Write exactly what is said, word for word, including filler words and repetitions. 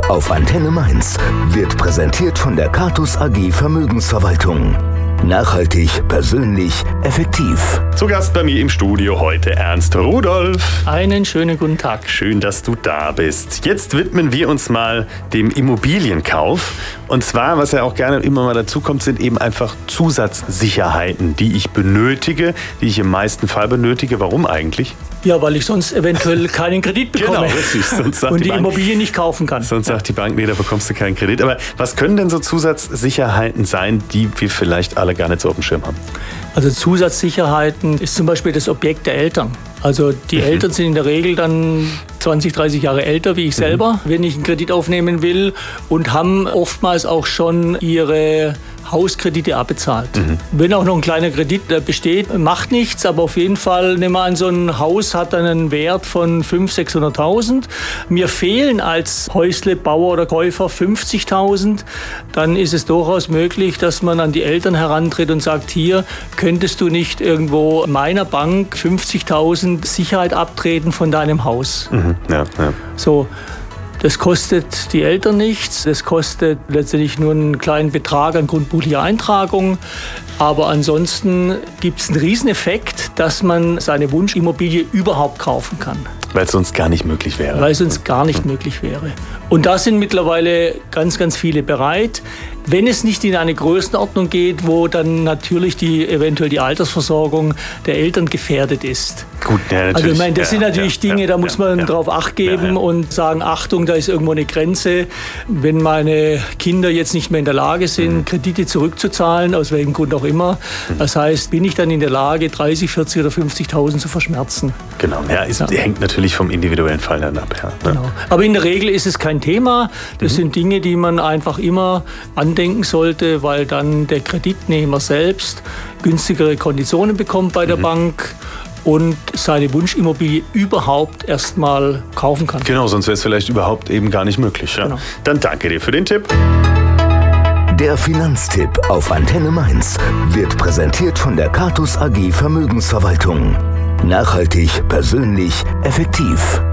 auf Antenne Mainz wird präsentiert von der Catus A G Vermögensverwaltung. Nachhaltig, persönlich, effektiv. Zu Gast bei mir im Studio heute Ernst Rudolph. Einen schönen guten Tag. Schön, dass du da bist. Jetzt widmen wir uns mal dem Immobilienkauf. Und zwar, was ja auch gerne immer mal dazu kommt, sind eben einfach Zusatzsicherheiten, die ich benötige, die ich im meisten Fall benötige. Warum eigentlich? Ja, weil ich sonst eventuell keinen Kredit bekomme. Genau, richtig. Sonst sagt und die, die Bank, Immobilie nicht kaufen kann. Sonst sagt die Bank, nee, da bekommst du keinen Kredit. Aber was können denn so Zusatzsicherheiten sein, die wir vielleicht alle gar nicht so auf dem Schirm haben? Also Zusatzsicherheiten ist zum Beispiel das Objekt der Eltern. Also die mhm. Eltern sind in der Regel dann zwanzig, dreißig Jahre älter wie ich selber, mhm. wenn ich einen Kredit aufnehmen will, und haben oftmals auch schon ihre Hauskredite abbezahlt. Mhm. Wenn auch noch ein kleiner Kredit besteht, macht nichts, aber auf jeden Fall, nehmen wir an, so ein Haus hat einen Wert von fünfhunderttausend, sechshunderttausend. Mir fehlen als Häuslebauer oder Käufer fünfzigtausend. Dann ist es durchaus möglich, dass man an die Eltern herantritt und sagt, hier könntest du nicht irgendwo meiner Bank fünfzigtausend Sicherheit abtreten von deinem Haus. Mhm. Ja, ja. So. Das kostet die Eltern nichts, das kostet letztendlich nur einen kleinen Betrag an grundbuchlicher Eintragung. Aber ansonsten gibt es einen Rieseneffekt, dass man seine Wunschimmobilie überhaupt kaufen kann. Weil es sonst gar nicht möglich wäre. Weil es sonst gar nicht mhm. möglich wäre. Und da sind mittlerweile ganz, ganz viele bereit. Wenn es nicht in eine Größenordnung geht, wo dann natürlich die, eventuell die Altersversorgung der Eltern gefährdet ist. Gut, ja, natürlich. Also ich meine, das ja, sind natürlich ja, Dinge, ja, da muss man ja, drauf Acht geben ja, ja. und sagen, Achtung, da ist irgendwo eine Grenze. Wenn meine Kinder jetzt nicht mehr in der Lage sind, mhm. Kredite zurückzuzahlen, aus welchem Grund auch immer, mhm. das heißt, bin ich dann in der Lage, dreißig, vierzig oder fünfzigtausend zu verschmerzen. Genau, ja, es ja. hängt natürlich vom individuellen Fall dann ab. Ja. Genau. Aber in der Regel ist es kein Thema. Das mhm. sind Dinge, die man einfach immer andenken sollte, weil dann der Kreditnehmer selbst günstigere Konditionen bekommt bei der mhm. Bank und seine Wunschimmobilie überhaupt erstmal kaufen kann. Genau, sonst wäre es vielleicht überhaupt eben gar nicht möglich. Ja? Genau. Dann danke dir für den Tipp. Der Finanztipp auf Antenne Mainz wird präsentiert von der Catus A G Vermögensverwaltung. Nachhaltig, persönlich, effektiv.